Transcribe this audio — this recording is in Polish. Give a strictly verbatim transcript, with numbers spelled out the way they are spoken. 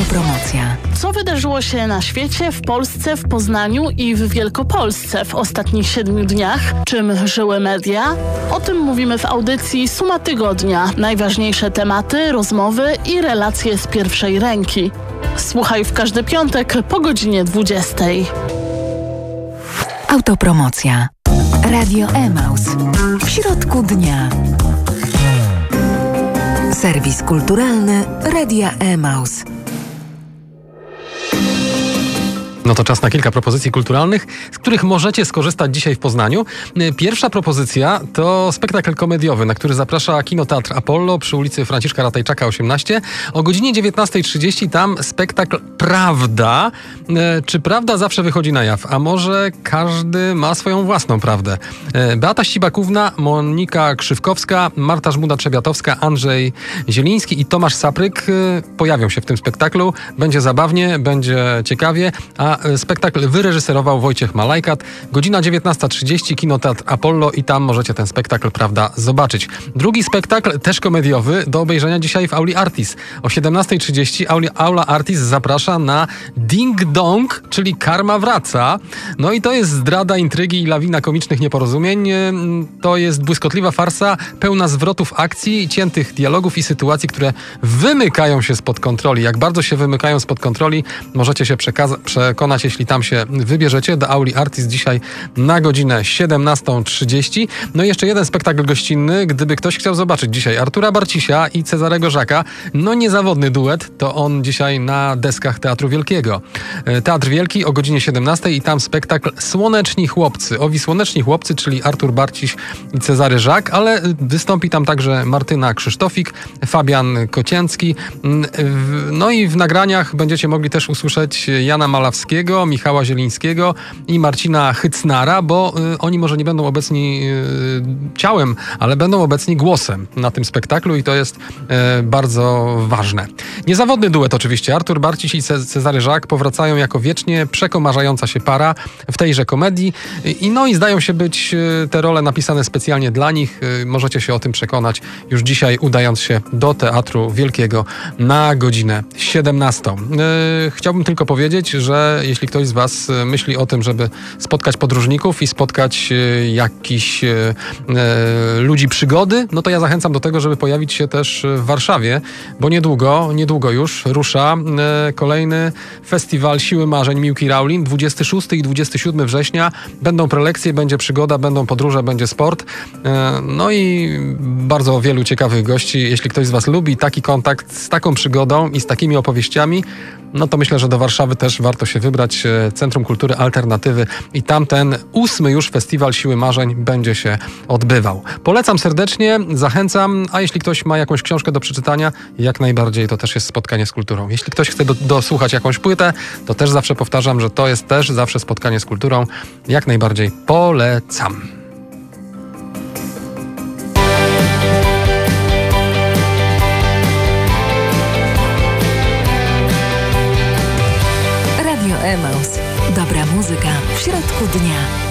Autopromocja. Co wydarzyło się na świecie, w Polsce, w Poznaniu i w Wielkopolsce w ostatnich siedmiu dniach? Czym żyły media? O tym mówimy w audycji Suma Tygodnia. Najważniejsze tematy, rozmowy i relacje z pierwszej ręki. Słuchaj w każdy piątek po godzinie dwudziestej. Autopromocja. Radio Emaus. W środku dnia. Serwis kulturalny Radia Emaus. No to czas na kilka propozycji kulturalnych, z których możecie skorzystać dzisiaj w Poznaniu. Pierwsza propozycja to spektakl komediowy, na który zaprasza Kinoteatr Apollo przy ulicy Franciszka Ratajczaka osiemnaście. O godzinie dziewiętnasta trzydzieści tam spektakl Prawda. Czy prawda zawsze wychodzi na jaw? A może każdy ma swoją własną prawdę? Beata Ścibakówna, Monika Krzywkowska, Marta Żmuda-Trzebiatowska, Andrzej Zieliński i Tomasz Sapryk pojawią się w tym spektaklu. Będzie zabawnie, będzie ciekawie, a spektakl wyreżyserował Wojciech Malajkat. Godzina dziewiętnasta trzydzieści, Kinoteatr Apollo i tam możecie ten spektakl, prawda, zobaczyć. Drugi spektakl, też komediowy, do obejrzenia dzisiaj w Auli Artis. O siedemnasta trzydzieści Aula Artis zaprasza na Ding Dong, czyli Karma wraca. No i to jest zdrada, intrygi i lawina komicznych nieporozumień. To jest błyskotliwa farsa, pełna zwrotów akcji, ciętych dialogów i sytuacji, które wymykają się spod kontroli. Jak bardzo się wymykają spod kontroli, możecie się przekaza- przekonać, jeśli tam się wybierzecie, do Auli Artis dzisiaj na godzinę siedemnasta trzydzieści. No i jeszcze jeden spektakl gościnny, gdyby ktoś chciał zobaczyć dzisiaj Artura Barcisia i Cezarego Żaka. No niezawodny duet, to on dzisiaj na deskach Teatru Wielkiego. Teatr Wielki o godzinie siedemnastej i tam spektakl Słoneczni Chłopcy. Owi Słoneczni Chłopcy, czyli Artur Barciś i Cezary Żak, ale wystąpi tam także Martyna Krzysztofik, Fabian Kocięcki. No i w nagraniach będziecie mogli też usłyszeć Jana Malawskiego, Michała Zielińskiego i Marcina Hycnara, bo y, oni może nie będą obecni y, ciałem, ale będą obecni głosem na tym spektaklu i to jest y, bardzo ważne. Niezawodny duet oczywiście. Artur Barciś i Ce- Cezary Żak powracają jako wiecznie przekomarzająca się para w tejże komedii i no i zdają się być y, te role napisane specjalnie dla nich. Y, możecie się o tym przekonać już dzisiaj, udając się do Teatru Wielkiego na godzinę siedemnastą. Y, chciałbym tylko powiedzieć, że jeśli ktoś z was myśli o tym, żeby spotkać podróżników i spotkać jakichś e, ludzi przygody, no to ja zachęcam do tego, żeby pojawić się też w Warszawie, bo niedługo, niedługo już rusza e, kolejny festiwal Siły Marzeń Miłki Raulin. dwudziestego szóstego i dwudziestego siódmego września będą prelekcje, będzie przygoda, będą podróże, będzie sport. E, no i bardzo wielu ciekawych gości. Jeśli ktoś z was lubi taki kontakt z taką przygodą i z takimi opowieściami, no to myślę, że do Warszawy też warto się wybrać. Centrum Kultury Alternatywy i tamten ósmy już festiwal Siły Marzeń będzie się odbywał. Polecam serdecznie, zachęcam, a jeśli ktoś ma jakąś książkę do przeczytania, jak najbardziej to też jest spotkanie z kulturą. Jeśli ktoś chce do, dosłuchać jakąś płytę, to też zawsze powtarzam, że to jest też zawsze spotkanie z kulturą. Jak najbardziej polecam. Radio Emaus. Dobra muzyka w środku dnia.